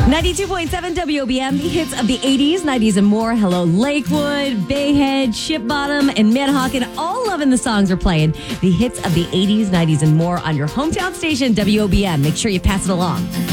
92.7 WOBM, the hits of the 80s, 90s, and more. Hello, Lakewood, Bayhead, Ship Bottom, and Manahawkin. All loving the songs we're playing. The hits of the 80s, 90s, and more on your hometown station, WOBM. Make sure you pass it along.